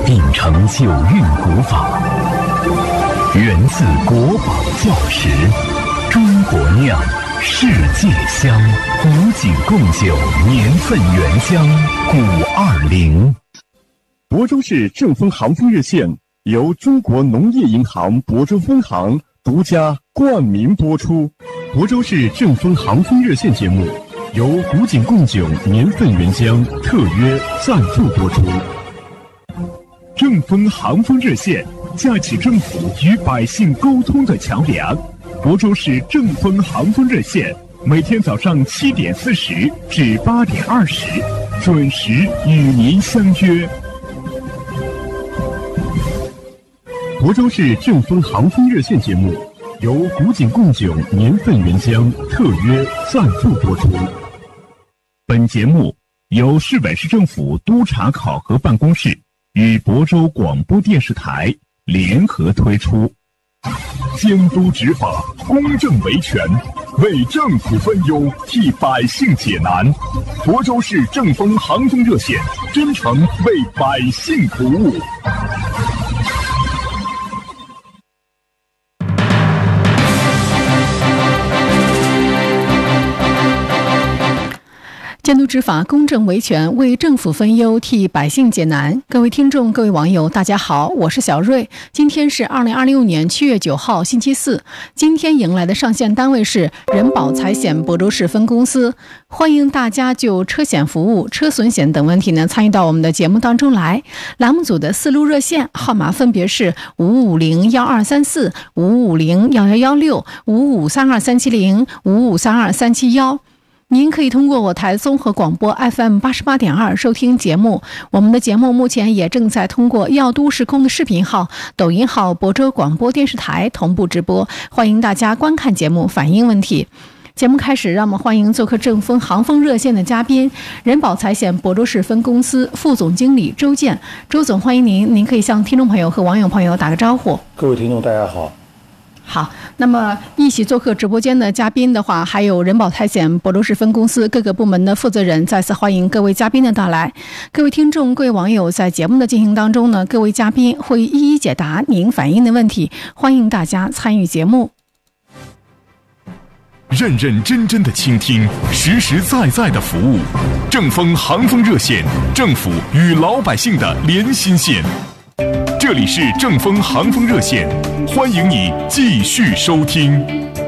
定成就韵古法，源自国宝窖石，中国酿，世界香，古井贡酒，年份原浆520。 亳州市正丰航风热线由中国农业银行亳州分行独家冠名播出。亳州市正丰航风热线节目由古井贡酒年份原浆特约赞助播出。正丰航风热线架起政府与百姓沟通的桥梁。亳州市正丰航风热线每天早上7点40至8点20，准时与您相约。亳州市正丰航风热线节目由古井贡酒年份原浆特约赞助播出。本节目由市委市政府督察考核办公室与亳州广播电视台联合推出。监督执法，公正维权，为政府分忧，替百姓解难。亳州市正丰航风热线真诚为百姓服务。 监督执法，公正维权，为政府分忧，替百姓解难。各位听众，各位网友，大家好，我是小瑞。今天是2026年7月9号，星期四。今天迎来的上线单位是人保财险亳州市分公司。欢迎大家就车险服务、车损险等问题呢参与到我们的节目当中来。栏目组的4路热线号码分别是55501234、55501116、55323705、55323771。您可以通过我台综合广播 FM 88.2收听节目。我们的节目目前也正在通过耀都时空的视频号、抖音号亳州广播电视台同步直播，欢迎大家观看节目，反映问题。节目开始，让我们欢迎做客正丰航风热线的嘉宾，人保财险亳州市分公司副总经理周建。周总，欢迎您，您可以向听众朋友和网友朋友打个招呼。 各位听众，大家好。 好，那么一起做客直播间的嘉宾的话，还有人保财险亳州市分公司各个部门的负责人，再次欢迎各位嘉宾的到来。各位听众、各位网友，在节目的进行当中呢，各位嘉宾会一一解答您反映的问题，欢迎大家参与节目。 认认真真的倾听，实实在在的服务。正丰航风热线，政府与老百姓的连心线。这里是正丰航风热线，欢迎你继续收听。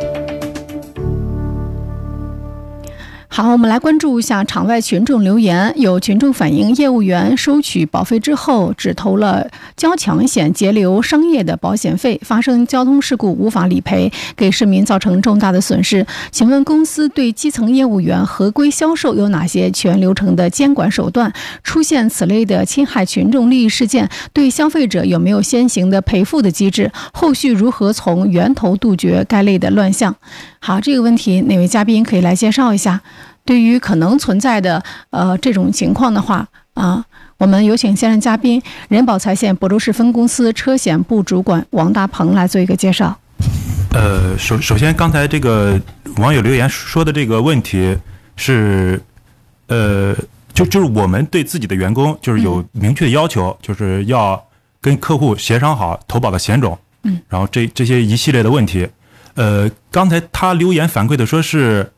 好，我们来关注一下场外群众留言。有群众反映，业务员收取保费之后只投了交强险，截留商业的保险费，发生交通事故无法理赔，给市民造成重大的损失。请问公司对基层业务员合规销售有哪些全流程的监管手段？出现此类的侵害群众利益事件，对消费者有没有先行的赔付的机制？后续如何从源头杜绝该类的乱象？好，这个问题哪位嘉宾可以来介绍一下？对于可能存在的这种情况的话我们有请现任嘉宾人保财险亳州市分公司车险部主管王大鹏来做一个介绍。 首先刚才这个网友留言说的这个问题是就是我们对自己的员工就是有明确的要求，就是要跟客户协商好投保的险种，然后这些一系列的问题。刚才他留言反馈的说是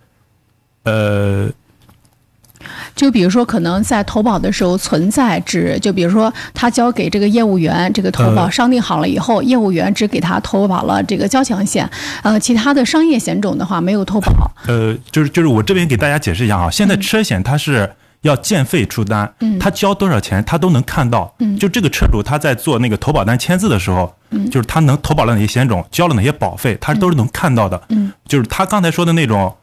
就比如说可能在投保的时候存在就比如说他交给这个业务员这个投保商定好了以后，业务员只给他投保了这个交强险，其他的商业险种的话没有投保。 就是我这边给大家解释一下现在车险它是要见费出单，他交多少钱他都能看到，就这个车主他在做那个投保单签字的时候，就是他能投保了哪些险种，交了哪些保费，他都是能看到的。就是他刚才说的那种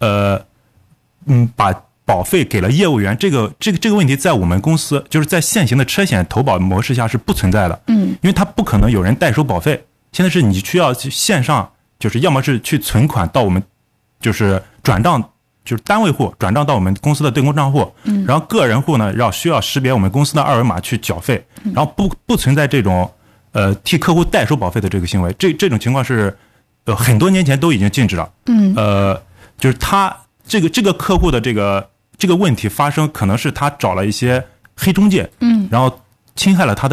把保费给了业务员，这个问题在我们公司就是在现行的车险投保模式下是不存在的。因为他不可能有人代收保费，现在是你需要线上，就是要么是去存款到我们就是转账，就是单位户转账到我们公司的对公账户，然后个人户呢需要识别我们公司的二维码去缴费，然后不存在这种替客户代收保费的这个行为，这种情况是很多年前都已经禁止了。就是他这个客户的这个问题发生，可能是他找了一些黑中介，然后侵害了他的